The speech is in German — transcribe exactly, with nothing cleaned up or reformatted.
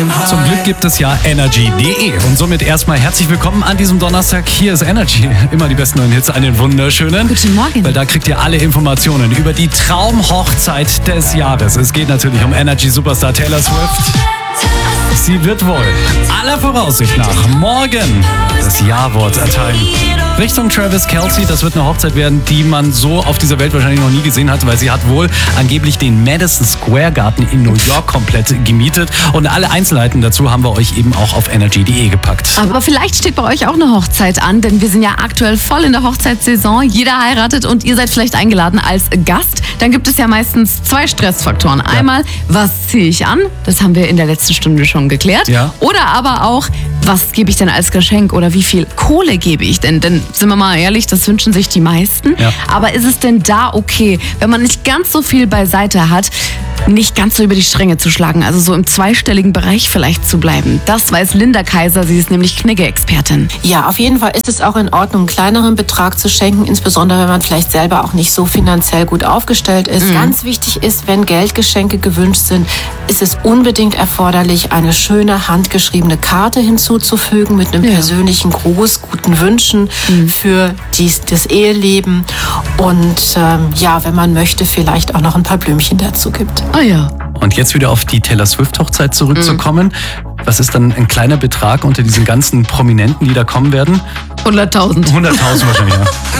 Zum Glück gibt es ja Energy punkt de und somit erstmal herzlich willkommen an diesem Donnerstag. Hier ist Energy, immer die besten neuen Hits, einen wunderschönen. Guten Morgen. Weil da kriegt ihr alle Informationen über die Traumhochzeit des Jahres. Es geht natürlich um Energy-Superstar Taylor Swift. Sie wird wohl aller Voraussicht nach morgen das Ja-Wort erteilen. Richtung Travis Kelce, das wird eine Hochzeit werden, die man so auf dieser Welt wahrscheinlich noch nie gesehen hat, weil sie hat wohl angeblich den Madison Square Garden in New York komplett gemietet. Und alle Einzelheiten dazu haben wir euch eben auch auf Energy punkt de gepackt. Aber vielleicht steht bei euch auch eine Hochzeit an, denn wir sind ja aktuell voll in der Hochzeitssaison. Jeder heiratet und ihr seid vielleicht eingeladen als Gast. Dann gibt es ja meistens zwei Stressfaktoren. Einmal, was ziehe ich an? Das haben wir in der letzten Stunde schon geklärt. Ja. Oder aber auch, was gebe ich denn als Geschenk oder wie viel Kohle gebe ich denn? Denn sind wir mal ehrlich, das wünschen sich die meisten. Ja. Aber ist es denn da okay, wenn man nicht ganz so viel beiseite hat, nicht ganz so über die Stränge zu schlagen, also so im zweistelligen Bereich vielleicht zu bleiben? Das weiß Linda Kaiser, sie ist nämlich Knigge-Expertin. Ja, auf jeden Fall ist es auch in Ordnung, einen kleineren Betrag zu schenken, insbesondere wenn man vielleicht selber auch nicht so finanziell gut aufgestellt ist. Mhm. Ganz wichtig ist, wenn Geldgeschenke gewünscht sind, ist es unbedingt erforderlich, eine schöne handgeschriebene Karte hinzuzufügen mit einem ja. persönlichen Gruß, guten Wünschen mhm. für dies, das Eheleben und ähm, ja, wenn man möchte, vielleicht auch noch ein paar Blümchen dazu gibt. Ah ja. Und jetzt wieder auf die Taylor Swift-Hochzeit zurückzukommen. Mhm. Was ist dann ein kleiner Betrag unter diesen ganzen Prominenten, die da kommen werden? hunderttausend. hunderttausend wahrscheinlich, ja.